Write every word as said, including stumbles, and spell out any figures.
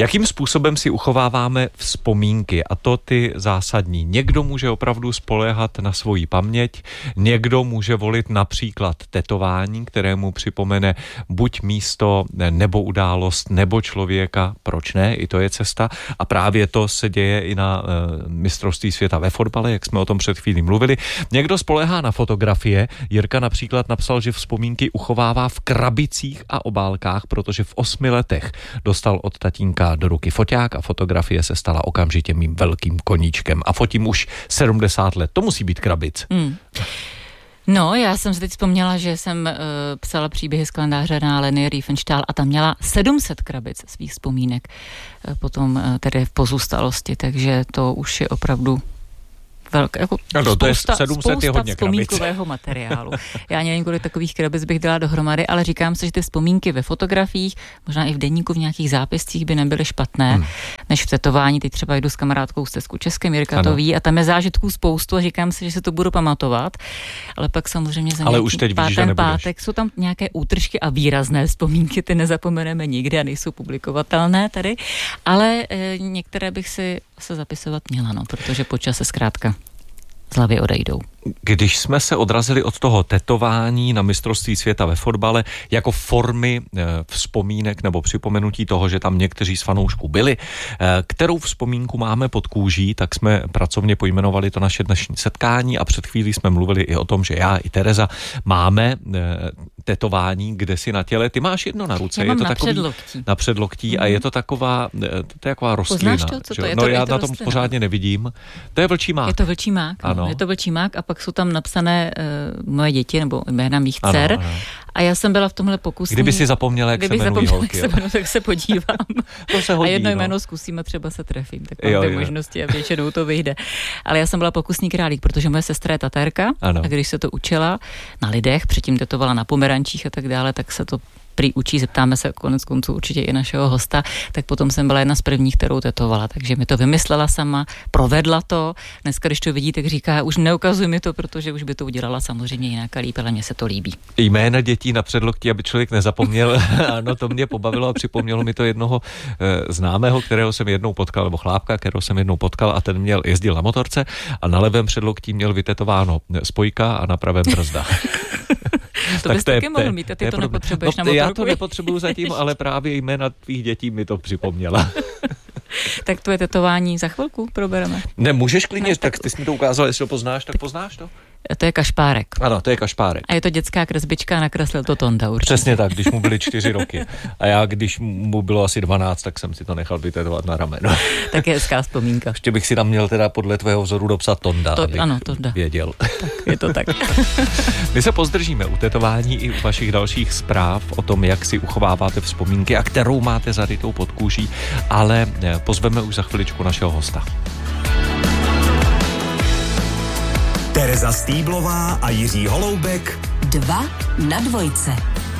Jakým způsobem si uchováváme vzpomínky, a to ty zásadní? Někdo může opravdu spoléhat na svoji paměť, někdo může volit například tetování, kterému připomene buď místo, nebo událost, nebo člověka, proč ne, i to je cesta. A právě to se děje i na e, mistrovství světa ve fotbale, jak jsme o tom před chvílí mluvili. Někdo spoléhá na fotografie. Jirka například napsal, že vzpomínky uchovává v krabicích a obálkách, protože v osmi letech dostal od tatínka do ruky foťák a fotografie se stala okamžitě mým velkým koníčkem. A fotím už sedmdesát let. To musí být krabic. Hmm. No, já jsem si teď vzpomněla, že jsem uh, psala příběhy z kalendáře na Leni Riefenstahl a tam měla sedm set krabic svých vzpomínek, uh, potom uh, tedy v pozůstalosti, takže to už je opravdu velké, jako ano, spousta, to je sedm set je hodně vzpomínkového materiálu. Já nevím, kolik takových krabic bych dala dohromady, ale říkám si, že ty vzpomínky ve fotografiích, možná i v deníku, v nějakých zápiscích by nebyly špatné, hmm. než v tetování. Teď třeba jdu s kamarádkou Stezku Českém, Jirka to ví, a tam je zážitků spoustu a říkám si, že se to budu pamatovat, ale pak samozřejmě za ale už teď pát, víš, ten pátek jsou tam nějaké útržky a výrazné vzpomínky, ty nezapomeneme nikdy a nejsou publikovatelné tady, ale e, některé bych si se zapisovat měla, no, protože po čase zkrátka z hlavy odejdou. Když jsme se odrazili od toho tetování na mistrovství světa ve fotbale jako formy e, vzpomínek nebo připomenutí toho, že tam někteří z fanoušků byli, e, kterou vzpomínku máme pod kůží, tak jsme pracovně pojmenovali to naše dnešní setkání a před chvílí jsme mluvili i o tom, že já i Tereza máme e, tetování, kde si na těle, ty máš jedno na ruce, já je to na takový předloktí. na předloktí mm. a je to taková, to je taková rostlina. Poznáš to, co to je? No to, já je to na tom rostlina. Pořádně nevidím. To je vlčí mák. Je to vlčí mák, ano. Je to vlčí mák a pak jsou tam napsané uh, moje děti nebo jména mých dcer. Ano, ano. A já jsem byla v tomhle pokusní. Kdyby si zapomněla, jak Kdyby se jmenují holky. Jak se jmenuji, tak se podívám. To se hodí, a jedno no. jméno zkusím a třeba se trefím. Tak mám jo, dvě jo. možnosti a většinou to vyjde. Ale já jsem byla pokusný králík, protože moje sestra je Tatérka a když se to učila na lidech, předtím tetovala na pomerančích a tak dále, tak se to prý učí, zeptáme se konec konců určitě i našeho hosta, tak potom jsem byla jedna z prvních, kterou tetovala, takže mi to vymyslela sama, provedla to, dneska, když to vidí, tak říká, už neukazuj mi to, protože už by to udělala samozřejmě jinak a líp, ale mně se to líbí. Jména dětí na předloktí, aby člověk nezapomněl, ano, to mě pobavilo a připomnělo mi to jednoho e, známého, kterého jsem jednou potkal, nebo chlápka, kterého jsem jednou potkal a ten měl, jezdil na motorce a na levém předloktí měl vytetováno spojka a na pravém brzda. To bys taky mohl mít a ty to nepotřebuješ na motorku. Já to nepotřebuju zatím, ale právě jména tvých dětí mi to připomněla. Tak tvoje tetování za chvilku probereme. Ne, můžeš klidně, ne, tak ty jsi mi to ukázal, jestli to poznáš, tak, tak poznáš to? To je kašpárek. Ano, to je kašpárek. A je to dětská kresbička, nakreslil to Tonda určitě. Přesně tak, když mu byly čtyři roky. A já, když mu bylo asi dvanáct, tak jsem si to nechal vytetovat na rameno. Tak je hezká vzpomínka. Ještě bych si tam měl teda podle tvého vzoru dopsat Tonda, to, abych ano, Tonda. věděl. Tak, je to tak. My se pozdržíme u tetování i u vašich dalších zpráv o tom, jak si uchováváte vzpomínky a kterou máte zarytou pod kůží, ale pozveme už za chviličku našeho hosta. Tereza Stýblová a Jiří Holoubek. Dva na dvojce.